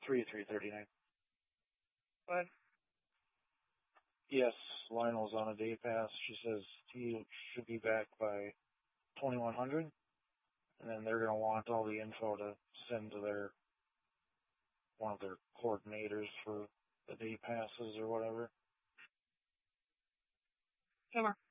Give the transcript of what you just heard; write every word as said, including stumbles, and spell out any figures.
three three thirty-nine. What? Yes, Lionel's on a day pass. She says he should be back by twenty-one hundred, and then they're going to want all the info to send to their one of their coordinators for the day passes or whatever. Come on.